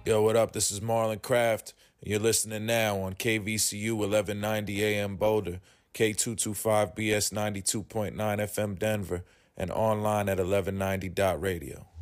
Yo, what up? This is Marlon Craft. And you're listening now on KVCU 1190 AM Boulder, K225BS 92.9 FM Denver, and online at 1190.radio.